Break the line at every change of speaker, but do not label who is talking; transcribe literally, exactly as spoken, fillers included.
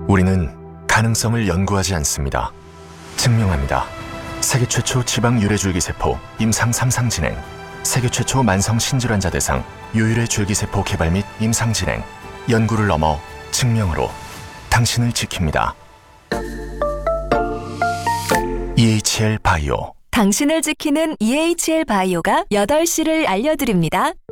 우리는 가능성을 연구하지 않습니다. 증명합니다. 세계 최초 지방 유래줄기세포 임상 삼 상 진행, 세계 최초 만성 신질환자 대상 유일의 줄기세포 개발 및 임상 진행, 연구를 넘어 증명으로 당신을 지킵니다. 이에이치엘 바이오.
당신을 지키는 이에이치엘 바이오가 여덟 시를 알려드립니다.